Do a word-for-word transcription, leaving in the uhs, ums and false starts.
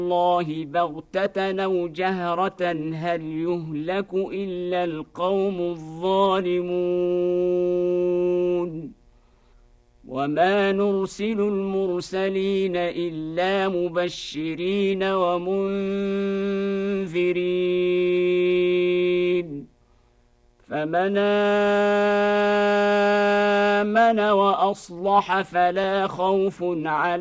الله بغتة أو جهرة هل يهلك إلا القوم الظالمون وما نرسل المرسلين إلا مبشرين ومنذرين فمن آمن وأصلح فلا خوف عليهم